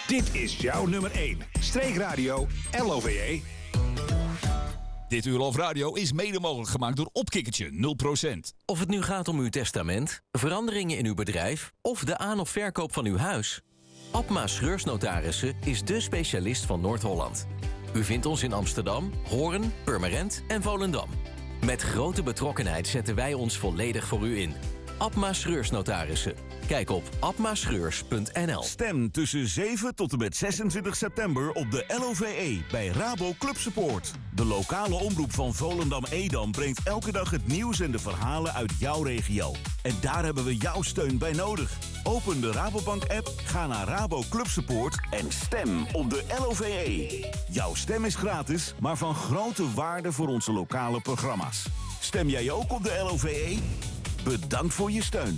Dit is jouw nummer 1. Streekradio LOVE. Dit Uur Love Radio is mede mogelijk gemaakt door Opkikkertje 0%. Of het nu gaat om uw testament, veranderingen in uw bedrijf of de aan- of verkoop van uw huis. Abma Schreursnotarissen is dé specialist van Noord-Holland. U vindt ons in Amsterdam, Hoorn, Purmerend en Volendam. Met grote betrokkenheid zetten wij ons volledig voor u in. Abma Schreursnotarissen. Kijk op abmaschreurs.nl. Stem tussen 7 tot en met 26 september op de LOVE bij Rabo Club Support. De lokale omroep van Volendam-Edam brengt elke dag het nieuws en de verhalen uit jouw regio. En daar hebben we jouw steun bij nodig. Open de Rabobank-app, ga naar Rabo Club Support en stem op de LOVE. Jouw stem is gratis, maar van grote waarde voor onze lokale programma's. Stem jij ook op de LOVE? Bedankt voor je steun.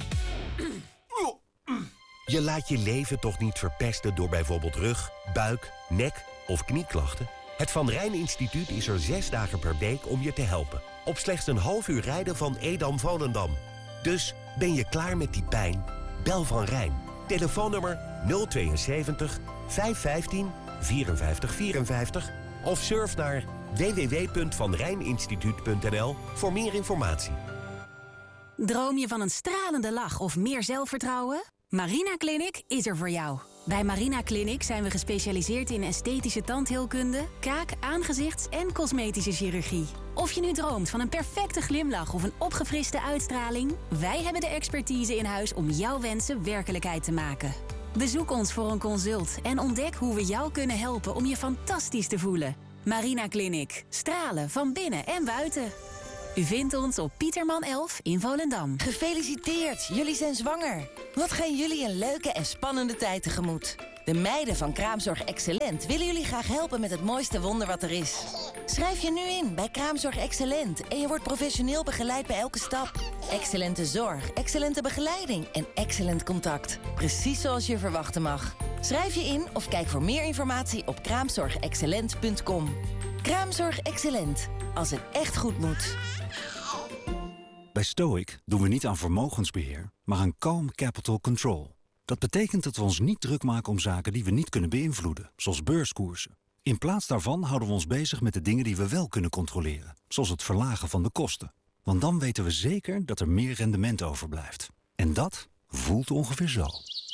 Je laat je leven toch niet verpesten door bijvoorbeeld rug, buik, nek of knieklachten? Het Van Rijn Instituut is er 6 dagen per week om je te helpen. Op slechts een half uur rijden van Edam-Volendam. Dus ben je klaar met die pijn? Bel Van Rijn. Telefoonnummer 072 515 54 54 of surf naar www.vanrijninstituut.nl voor meer informatie. Droom je van een stralende lach of meer zelfvertrouwen? Marina Clinic is er voor jou. Bij Marina Clinic zijn we gespecialiseerd in esthetische tandheelkunde, kaak-, aangezichts- en cosmetische chirurgie. Of je nu droomt van een perfecte glimlach of een opgefriste uitstraling, wij hebben de expertise in huis om jouw wensen werkelijkheid te maken. Bezoek ons voor een consult en ontdek hoe we jou kunnen helpen om je fantastisch te voelen. Marina Clinic. Stralen van binnen en buiten. U vindt ons op Pieterman 11 in Volendam. Gefeliciteerd, jullie zijn zwanger. Wat gaan jullie een leuke en spannende tijd tegemoet. De meiden van Kraamzorg Excellent willen jullie graag helpen met het mooiste wonder wat er is. Schrijf je nu in bij Kraamzorg Excellent en je wordt professioneel begeleid bij elke stap. Excellente zorg, excellente begeleiding en excellent contact. Precies zoals je verwachten mag. Schrijf je in of kijk voor meer informatie op kraamzorgexcellent.com. Kraamzorg Excellent. Als het echt goed moet. Bij Stoic doen we niet aan vermogensbeheer, maar aan Calm Capital Control. Dat betekent dat we ons niet druk maken om zaken die we niet kunnen beïnvloeden, zoals beurskoersen. In plaats daarvan houden we ons bezig met de dingen die we wel kunnen controleren, zoals het verlagen van de kosten. Want dan weten we zeker dat er meer rendement overblijft. En dat voelt ongeveer zo.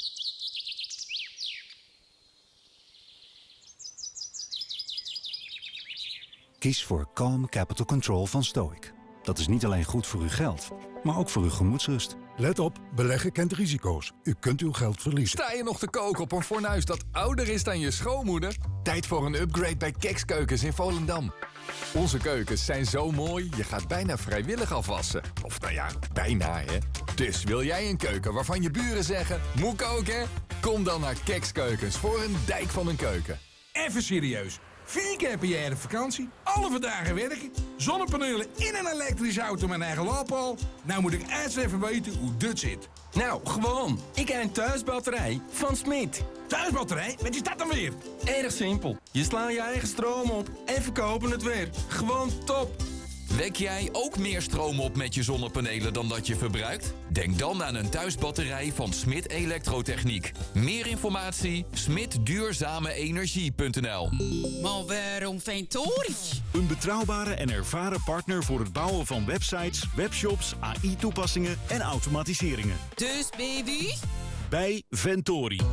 Kies voor Calm Capital Control van Stoic. Dat is niet alleen goed voor uw geld, maar ook voor uw gemoedsrust. Let op, beleggen kent risico's. U kunt uw geld verliezen. Sta je nog te koken op een fornuis dat ouder is dan je schoonmoeder? Tijd voor een upgrade bij Keks Keukens in Volendam. Onze keukens zijn zo mooi, je gaat bijna vrijwillig afwassen. Of nou ja, bijna hè. Dus wil jij een keuken waarvan je buren zeggen, moet koken? Kom dan naar Keks Keukens voor een dijk van een keuken. Even serieus. 4 keer per jaar op vakantie, alle vandaag werken, zonnepanelen in een elektrische auto met een eigen laadpaal. Nou moet ik eens even weten hoe dit zit. Nou, gewoon. Ik heb een thuisbatterij van Smit. Thuisbatterij? Wat is dat dan weer? Erg simpel. Je slaat je eigen stroom op en verkopen het weer. Gewoon top. Wek jij ook meer stroom op met je zonnepanelen dan dat je verbruikt? Denk dan aan een thuisbatterij van Smit Elektrotechniek. Meer informatie? smitduurzameenergie.nl. Maar waarom Ventori? Een betrouwbare en ervaren partner voor het bouwen van websites, webshops, AI-toepassingen en automatiseringen. Dus baby? Bij Ventori.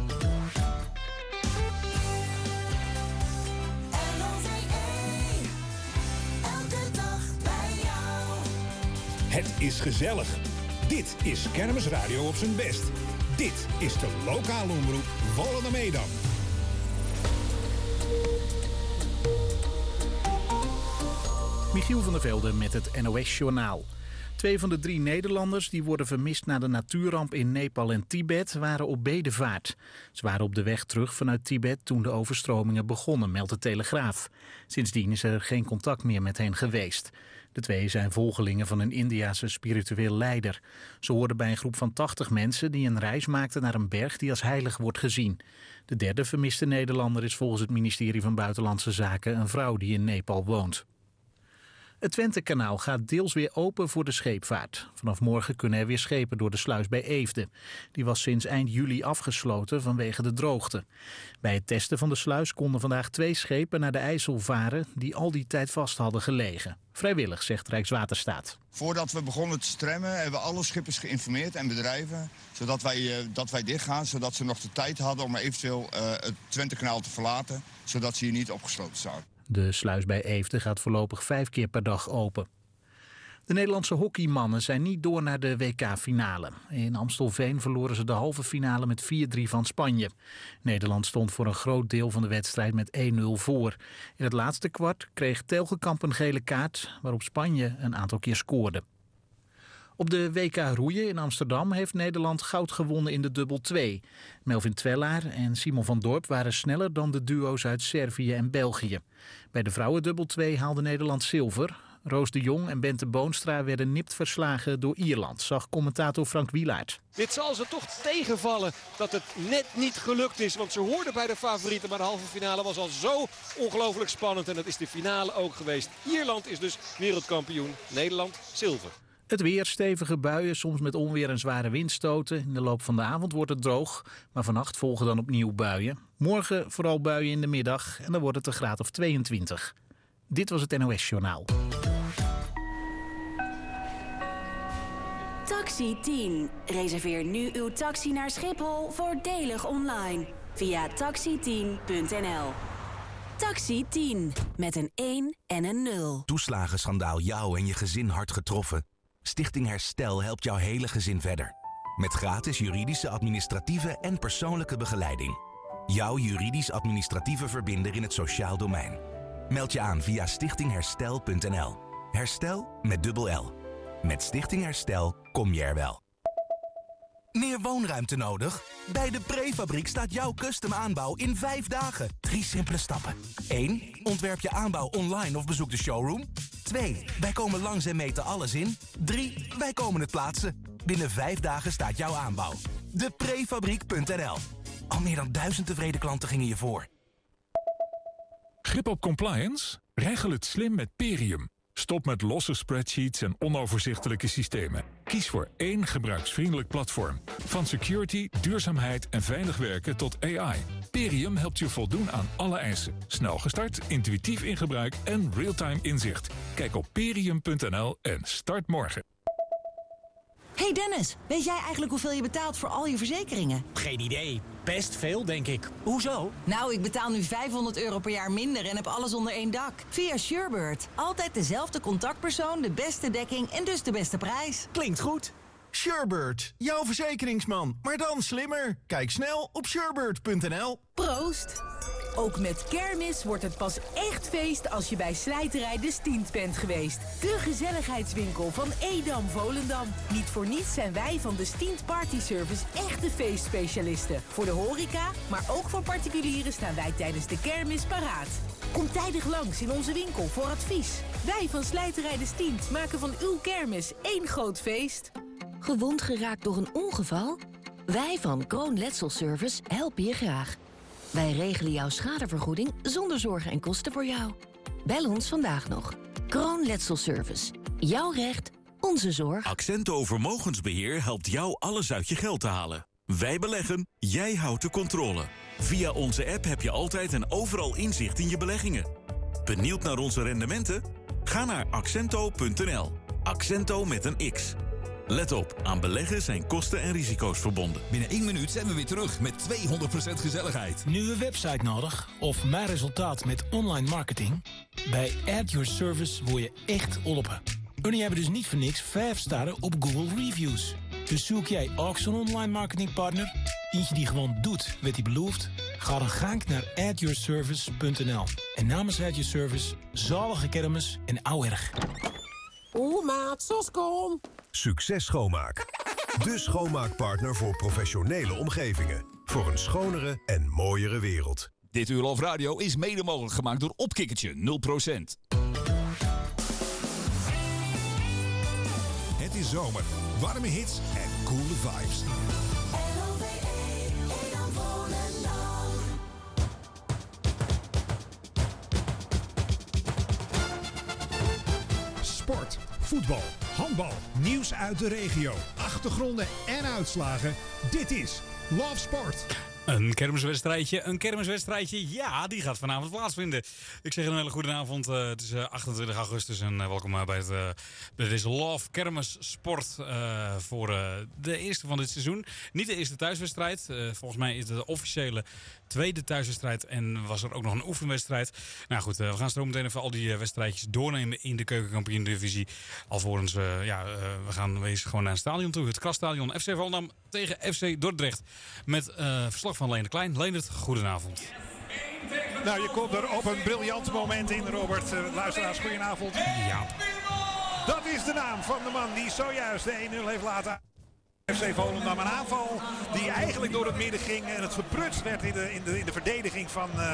Het is gezellig. Dit is Kermisradio op zijn best. Dit is de lokale omroep Volendam-Edam. Michiel van der Velde met het NOS-journaal. 2 van de 3 Nederlanders die worden vermist na de natuurramp in Nepal en Tibet waren op bedevaart. Ze waren op de weg terug vanuit Tibet toen de overstromingen begonnen, meldt de Telegraaf. Sindsdien is er geen contact meer met hen geweest. De 2 zijn volgelingen van een Indiase spiritueel leider. Ze hoorden bij een groep van 80 mensen die een reis maakten naar een berg die als heilig wordt gezien. De derde vermiste Nederlander is volgens het ministerie van Buitenlandse Zaken een vrouw die in Nepal woont. Het Twentekanaal gaat deels weer open voor de scheepvaart. Vanaf morgen kunnen er weer schepen door de sluis bij Eefde. Die was sinds eind juli afgesloten vanwege de droogte. Bij het testen van de sluis konden vandaag 2 schepen naar de IJssel varen die al die tijd vast hadden gelegen. Vrijwillig, zegt Rijkswaterstaat. Voordat we begonnen te stremmen hebben we alle schippers geïnformeerd en bedrijven. Zodat wij dichtgaan, zodat ze nog de tijd hadden om eventueel het Twentekanaal te verlaten. Zodat ze hier niet opgesloten zouden. De sluis bij Eefde gaat voorlopig 5 keer per dag open. De Nederlandse hockeymannen zijn niet door naar de WK-finale. In Amstelveen verloren ze de halve finale met 4-3 van Spanje. Nederland stond voor een groot deel van de wedstrijd met 1-0 voor. In het laatste kwart kreeg Telgekamp een gele kaart, waarop Spanje een aantal keer scoorde. Op de WK roeien in Amsterdam heeft Nederland goud gewonnen in de dubbel 2. Melvin Twellaar en Simon van Dorp waren sneller dan de duo's uit Servië en België. Bij de vrouwen dubbel 2 haalde Nederland zilver. Roos de Jong en Bente Boonstra werden nipt verslagen door Ierland, zag commentator Frank Wielaert. Dit zal ze toch tegenvallen dat het net niet gelukt is. Want ze hoorden bij de favorieten, maar de halve finale was al zo ongelooflijk spannend. En dat is de finale ook geweest. Ierland is dus wereldkampioen, Nederland zilver. Het weer, stevige buien, soms met onweer en zware windstoten. In de loop van de avond wordt het droog, maar vannacht volgen dan opnieuw buien. Morgen vooral buien in de middag en dan wordt het een graad of 22. Dit was het NOS Journaal. Taxi 10. Reserveer nu uw taxi naar Schiphol voordelig online via taxi10.nl. Taxi 10 met een 1 en een 0. Toeslagenschandaal jou en je gezin hard getroffen? Stichting Herstel helpt jouw hele gezin verder. Met gratis juridische, administratieve en persoonlijke begeleiding. Jouw juridisch-administratieve verbinder in het sociaal domein. Meld je aan via stichtingherstel.nl. Herstel met dubbel L. Met Stichting Herstel kom je er wel. Meer woonruimte nodig? Bij de Prefabriek staat jouw custom aanbouw in 5 dagen. 3 simpele stappen. 1. Ontwerp je aanbouw online of bezoek de showroom. 2. Wij komen langs en meten alles in. 3. Wij komen het plaatsen. Binnen 5 dagen staat jouw aanbouw. Deprefabriek.nl. Al meer dan 1000 tevreden klanten gingen je voor. Grip op compliance? Regel het slim met Perium. Stop met losse spreadsheets en onoverzichtelijke systemen. Kies voor 1 gebruiksvriendelijk platform. Van security, duurzaamheid en veilig werken tot AI. Perium helpt je voldoen aan alle eisen. Snel gestart, intuïtief in gebruik en real-time inzicht. Kijk op perium.nl en start morgen. Hey Dennis, weet jij eigenlijk hoeveel je betaalt voor al je verzekeringen? Geen idee. Best veel, denk ik. Hoezo? Nou, ik betaal nu €500 per jaar minder en heb alles onder één dak. Via Surebird. Altijd dezelfde contactpersoon, de beste dekking en dus de beste prijs. Klinkt goed. Surebird, jouw verzekeringsman, maar dan slimmer. Kijk snel op surebird.nl. Proost! Ook met kermis wordt het pas echt feest als je bij Slijterij de Stient bent geweest. De gezelligheidswinkel van Edam Volendam. Niet voor niets zijn wij van de Stient Party Service echte feestspecialisten. Voor de horeca, maar ook voor particulieren staan wij tijdens de kermis paraat. Kom tijdig langs in onze winkel voor advies. Wij van Slijterij de Stient maken van uw kermis één groot feest. Gewond geraakt door een ongeval? Wij van Kroon Letselservice helpen je graag. Wij regelen jouw schadevergoeding zonder zorgen en kosten voor jou. Bel ons vandaag nog. Kroon Letselservice. Jouw recht, onze zorg. Accento Vermogensbeheer helpt jou alles uit je geld te halen. Wij beleggen, jij houdt de controle. Via onze app heb je altijd en overal inzicht in je beleggingen. Benieuwd naar onze rendementen? Ga naar accento.nl. Accento met een X. Let op, aan beleggen zijn kosten en risico's verbonden. Binnen 1 minuut zijn we weer terug met 200% gezelligheid. Nieuwe website nodig of mijn resultaat met online marketing? Bij Add Your Service word je echt geholpen. En die hebben dus niet voor niks 5 sterren op Google Reviews. Dus zoek jij ook zo'n online marketingpartner? Eentje die gewoon doet wat hij belooft? Ga dan gang naar addyourservice.nl. En namens Add Your Service, zalige kermis en ouwerg. Maat, Soskom! Succes Schoonmaak. De schoonmaakpartner voor professionele omgevingen. Voor een schonere en mooiere wereld. Dit Uur Love Radio is mede mogelijk gemaakt door Opkikkertje 0%. Het is zomer, warme hits en coole vibes. Sport, voetbal, handbal, nieuws uit de regio, achtergronden en uitslagen. Dit is Love Sport. Een kermiswedstrijdje, ja, die gaat vanavond plaatsvinden. Ik zeg een hele goede avond. Het is 28 augustus en welkom bij deze Love Kermis Sport voor de eerste van dit seizoen. Niet de eerste thuiswedstrijd. Volgens mij is het de officiële tweede thuiswedstrijd en was er ook nog een oefenwedstrijd. Nou goed, we gaan zo meteen even al die wedstrijdjes doornemen in de Keukenkampioen-divisie. Alvorens we gaan wees gewoon naar het stadion toe. Het Krasstadion, FC Volendam tegen FC Dordrecht. Met verslag van Leendert Klein. Leendert, goedenavond. Nou, je komt er op een briljant moment in, Robert. Luisteraars, goedenavond. Ja. Dat is de naam van de man die zojuist de 1-0 heeft laten FC Volendam. Een aanval die eigenlijk door het midden ging en het verprutst werd in de verdediging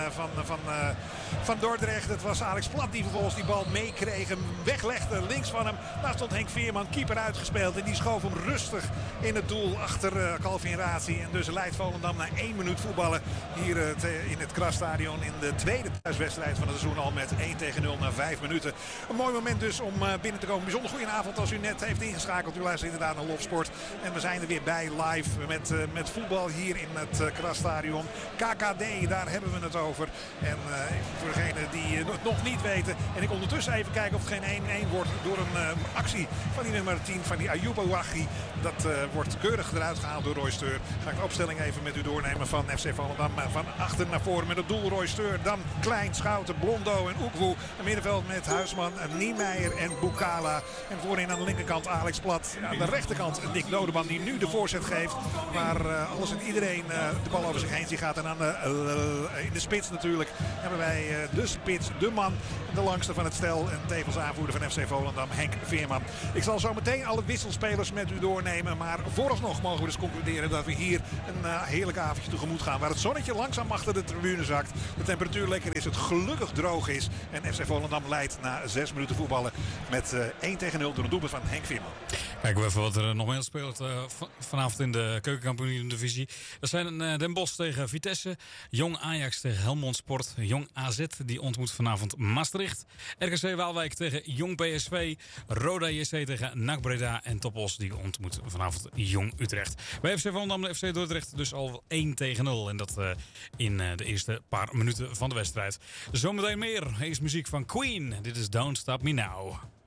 van Dordrecht. Het was Alex Plat die vervolgens die bal meekreeg, hem weglegde links van hem. Daar stond Henk Veerman, keeper, uitgespeeld en die schoof hem rustig in het doel achter Calvin Ratie. En dus leidt Volendam na 1 minuut voetballen hier in het Krasstadion in de tweede thuiswedstrijd van het seizoen al met 1-0 na 5 minuten. Een mooi moment dus om binnen te komen. Bijzonder goede avond als u net heeft ingeschakeld. U luistert inderdaad naar Love Sport en we zijn er weer bij live met voetbal hier in het Krasstadion. KKD, daar hebben we het over. En voor degenen die het nog niet weten. En ik ondertussen even kijken of het geen 1-1 wordt door een actie van die nummer 10 van die Ayoub Ouachi. Dat wordt keurig eruit gehaald door Roy Steur. Ga ik de opstelling even met u doornemen van FC Volendam. Van achter naar voren met het doel Roy Steur. Dan Klein, Schouten, Blondo en Oekwoe. Een middenveld met Huisman, Niemeyer en Bukala. En voorin aan de linkerkant Alex Plat. Aan de rechterkant Nick Nodeman die nu de voorzet geeft. Waar alles en iedereen de bal over zich heen ziet gaat. En in de spits natuurlijk hebben wij de spits, de man, de langste van het stel. En tevens aanvoerder van FC Volendam, Henk Veerman. Ik zal zo meteen alle wisselspelers met u doornemen. Maar vooralsnog mogen we dus concluderen dat we hier een heerlijk avondje tegemoet gaan. Waar het zonnetje langzaam achter de tribune zakt. De temperatuur lekker is, het gelukkig droog is. En FC Volendam leidt na 6 minuten voetballen met 1-0 door een doelpunt van Henk Veerman. Kijken we even wat er nog meer speelt vanavond in de Keukenkampioen-divisie. Dat zijn Den Bosch tegen Vitesse. Jong Ajax tegen Helmond Sport. Jong AZ die ontmoet vanavond Maastricht. RKC Waalwijk tegen Jong PSV. Roda JC tegen NAC Breda. En Top Os die ontmoet vanavond Jong Utrecht. Bij FC Volendam de FC Dordrecht dus al 1-0. En dat in de eerste paar minuten van de wedstrijd. Zometeen meer. Eerst muziek van Queen. Dit is Don't Stop Me Now.